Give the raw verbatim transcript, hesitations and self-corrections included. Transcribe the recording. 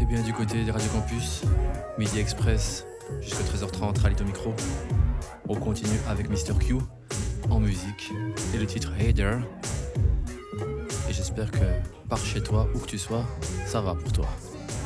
bien du côté des Radio Campus, Midi Express, jusqu'à treize heures trente, Rallye au micro. On continue avec mister Q en musique et le titre Hey There. Et j'espère que par chez toi, où que tu sois, ça va pour toi.